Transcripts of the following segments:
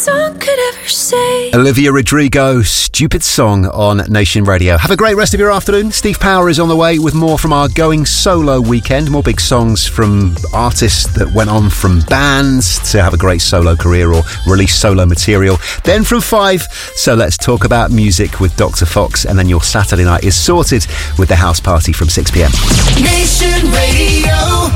Song could ever say. Olivia Rodrigo, Stupid Song on Nation Radio. Have a great rest of your afternoon. Steve Power is on the way with more from our Going Solo weekend. More big songs from artists that went on from bands to have a great solo career or release solo material. Then from 5, so let's talk about music with Dr. Fox. And then your Saturday night is sorted with the house party from 6 p.m. Nation Radio.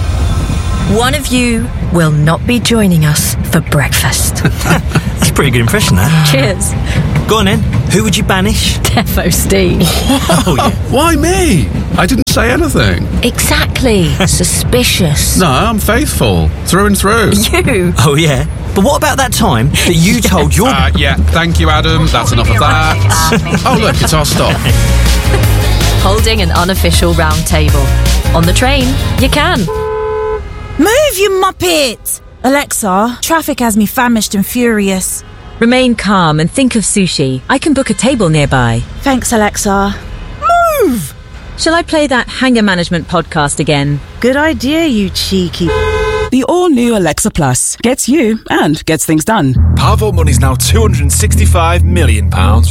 One of you will not be joining us for breakfast. That's a pretty good impression, that. Cheers. Go on then. Who would you banish? Defo Steve. Oh, yeah. Why me? I didn't say anything. Exactly. Suspicious. No, I'm faithful. Through and through. You. Oh, yeah. But what about that time that you told your... Yeah, thank you, Adam. That's enough of that. Oh, look, it's our stop. Holding an unofficial round table. On the train, you can. Move, you muppet! Alexa, traffic has me famished and furious. Remain calm and think of sushi. I can book a table nearby. Thanks, Alexa. Move! Shall I play that Hanger Management podcast again? Good idea, you cheeky... The all-new Alexa Plus gets you and gets things done. Powervault money's now £265 million.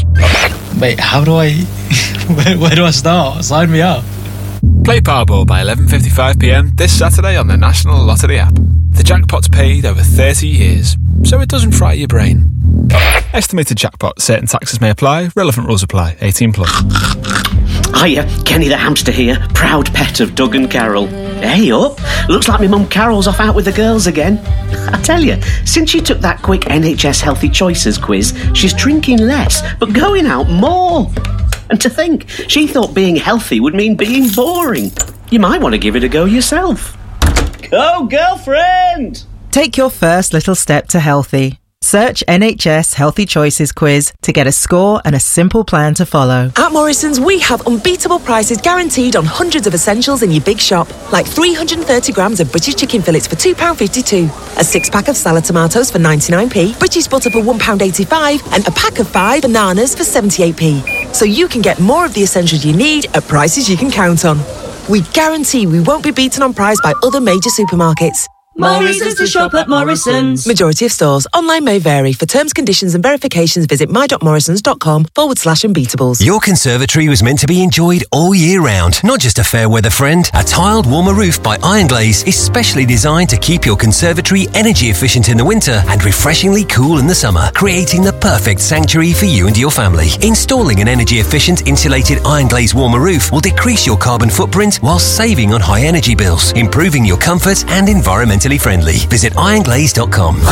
Wait, how do I... where do I start? Sign me up. Play Powerball by 11:55pm this Saturday on the National Lottery app. The jackpot's paid over 30 years, so it doesn't fry your brain. Estimated jackpot. Certain taxes may apply. Relevant rules apply. 18+. Hiya, Kenny the hamster here, proud pet of Doug and Carol. Hey up, looks like my mum Carol's off out with the girls again. I tell you, since she took that quick NHS Healthy Choices quiz, she's drinking less, but going out more. And to think, she thought being healthy would mean being boring. You might want to give it a go yourself. Go, girlfriend! Take your first little step to healthy. Search NHS Healthy Choices quiz to get a score and a simple plan to follow. At Morrison's, we have unbeatable prices guaranteed on hundreds of essentials in your big shop, like 330 grams of British chicken fillets for £2.52, a 6-pack of salad tomatoes for 99p, British butter for £1.85, and a pack of 5 bananas for 78p. So you can get more of the essentials you need at prices you can count on. We guarantee we won't be beaten on price by other major supermarkets. More reasons to shop at Morrison's. Majority of stores. Online may vary. For terms, conditions and verifications, visit my.morrisons.com/unbeatables. Your conservatory was meant to be enjoyed all year round, not just a fair weather friend. A tiled warmer roof by Iron Glaze is specially designed to keep your conservatory energy efficient in the winter and refreshingly cool in the summer, creating the perfect sanctuary for you and your family. Installing an energy efficient insulated Iron Glaze warmer roof will decrease your carbon footprint while saving on high energy bills, improving your comfort and environmental friendly. Visit ironglaze.com.